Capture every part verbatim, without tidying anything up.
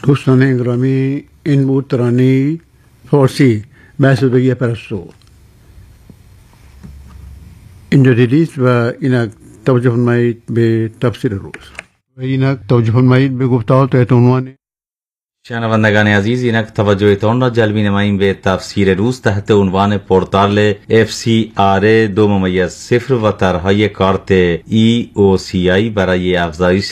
دوستان گرامی، این بود ترانه فارسی محسوبگی پرستو. اینجا دیدید و اینک توجه فرمایید به تفسیر روز و اینک توجه فرمایید به گفتار تحت عنوان. شنوندگان عزیز، اینک توجهتان را جلب نماییم به تفسیر روز تحت عنوان پورتال اف سی آر دو ممیز صفر و طرحهای کارت ای او سی آی برای افزایش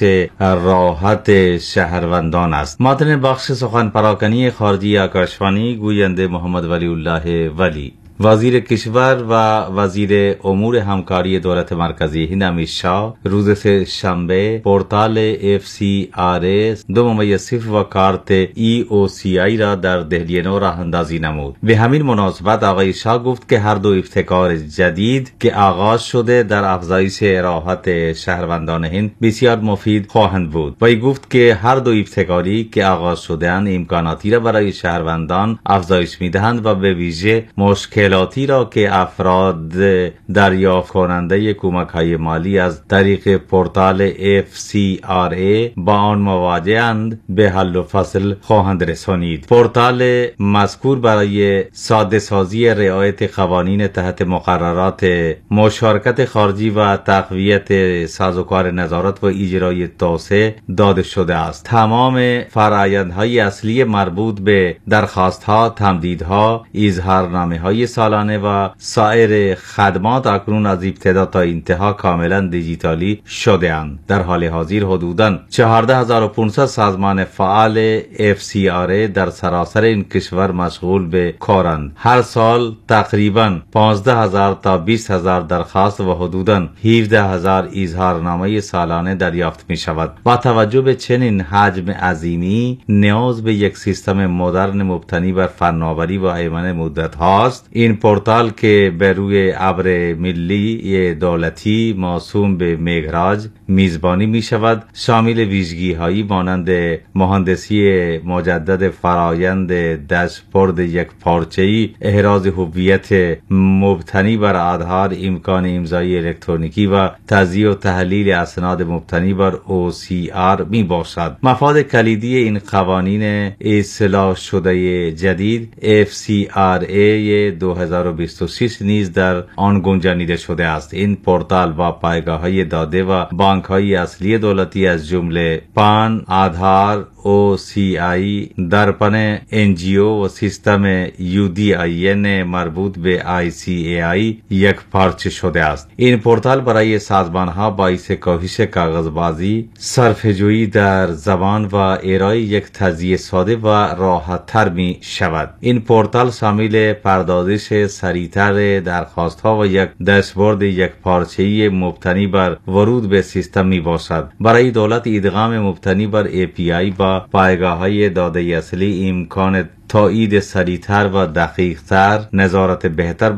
راحت شهروندان است. متن بخش سخن پراکنی خارجی آکاشوانی، گوینده محمد ولی الله ولی. وزیر کشور و وزیر امور همکاری دولت مرکزی هند امید شاه روز سه شنبه پورتال اف سی آر دو ممیز صفر و کارت ای او سی آی را در دهلی نو راه اندازی نمود. به همین مناسبت آقای شاه گفت که هر دو ابتکار جدید که آغاز شده در افزایش راحت شهروندان هند بسیار مفید خواهند بود. وی گفت که هر دو ابتکاری که آغاز شده اند امکاناتی را برای شهروندان افزایش میدهند و به ویژه مشکل مشکلاتی را که افراد دریافت کننده کمک های مالی از طریق پورتال اف سی آر ای با آن مواجه‌اند به حل و فصل خواهند رسانید. پورتال مذکور برای ساده سازی رعایت قوانین تحت مقررات مشارکت خارجی و تقویت سازوکار نظارت و اجرای توسعه داده شده است. تمام فرآیندهای اصلی مربوط به درخواست‌ها، تمدیدها، اظهارنامه‌های سالانه و سایر خدمات اکنون از ابتدا تا انتها کاملا دیجیتالی شده اند. در حال حاضر حدوداً چهارده هزار و پانصد سازمان فعال اف سی آر در سراسر این کشور مشغول به کارند. هر سال تقریباً پانزده هزار تا بیست هزار درخواست و حدوداً هفده هزار اظهارنامه سالانه دریافت می شود. با توجه به چنین حجم عظیمی نیاز به یک سیستم مدرن مبتنی بر فناوری و ایمن مدت هاست. این پورتال که بر روی ابر ملی دولتی موسوم به میگراج میزبانی می شود شامل ویژگی هایی مانند مهندسی مجدد فرایند داشبورد یک پارچه‌ای، احراز هویت مبتنی بر آدھار، امکان امضای الکترونیکی و تجزیه و تحلیل اسناد مبتنی بر او سی آر می باشد. مفاد کلیدی این قوانین اصلاح شده جدید اف سی آر ای دو هزار و بیست و شش نیز در آن گنجانیده شده است. این پورتال با پایگاه‌های داده و بانک‌های اصلی دولتی از جمله پان، آدھار، او سی آی، درپن ان جی او و سیستم یو دی آی ان مربوط به آی سی ای آی یک پارچه شده است. این پورتال برای سازمان‌ها باعث کاهش کاغذبازی، صرفه‌جویی در زبان و ارائه یک تجزیه ساده و راحت‌تر می شود. این پورتال شامل پردازش سریعتر درخواست‌ها و یک داشبورد یک پارچه‌ای مبتنی بر ورود به سیستم می باشد. برای دولت ادغام مبتنی بر ای پی آی با پایگاه‌های داده اصلی امکان تایید سریعتر و دقیق‌تر، نظارت بهتر